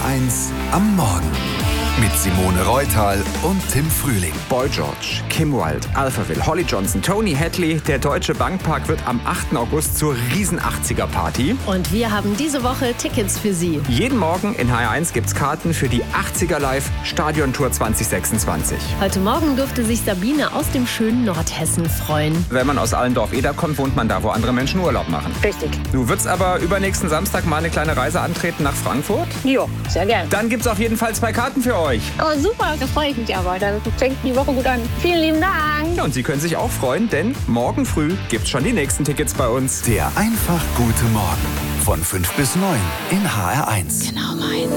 HR1 am Morgen. Mit Simone Reutal und Tim Frühling. Boy George, Kim Wilde, Alphaville, Holly Johnson, Tony Hadley. Der Deutsche Bankpark wird am 8. August zur riesen 80er-Party. Und wir haben diese Woche Tickets für Sie. Jeden Morgen in HR1 gibt's Karten für die 80er Live Stadiontour 2026. Heute Morgen durfte sich Sabine aus dem schönen Nordhessen freuen. Wenn man aus Allendorf-Eder kommt, wohnt man da, wo andere Menschen Urlaub machen. Richtig. Du würdest aber übernächsten Samstag mal eine kleine Reise antreten nach Frankfurt? Jo, sehr gern. Dann gibt's auf jeden Fall 2 Karten für euch. Oh, super, da freue ich mich aber. Dann fängt die Woche gut an. Vielen lieben Dank. Ja, und Sie können sich auch freuen, denn morgen früh gibt's schon die nächsten Tickets bei uns. Der einfach gute Morgen. Von 5 bis 9 in HR1. Genau meins.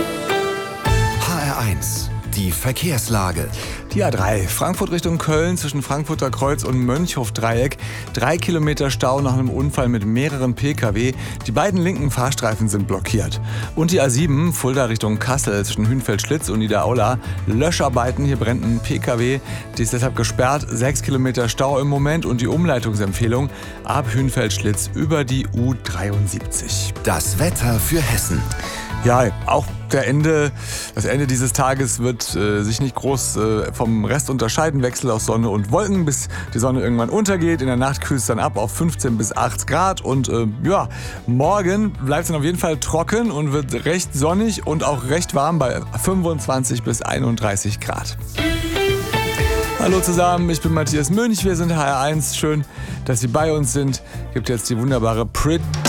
HR1, die Verkehrslage. Die A3, Frankfurt Richtung Köln zwischen Frankfurter Kreuz und Mönchhof-Dreieck. 3 Kilometer Stau nach einem Unfall mit mehreren Pkw. Die beiden linken Fahrstreifen sind blockiert. Und die A7, Fulda Richtung Kassel zwischen Hünfeld-Schlitz und Niederaula. Löscharbeiten, hier brennt ein Pkw. Die ist deshalb gesperrt. 6 Kilometer Stau im Moment und die Umleitungsempfehlung ab Hünfeld-Schlitz über die U73. Das Wetter für Hessen. Ja, auch das Ende dieses Tages wird sich nicht groß vom Rest unterscheiden. Wechsel aus Sonne und Wolken, bis die Sonne irgendwann untergeht. In der Nacht kühlt es dann ab auf 15 bis 8 Grad. Und morgen bleibt es dann auf jeden Fall trocken und wird recht sonnig und auch recht warm bei 25 bis 31 Grad. Hallo zusammen, ich bin Matthias Münch, wir sind HR1. Schön, dass Sie bei uns sind. Gibt jetzt die wunderbare Pretty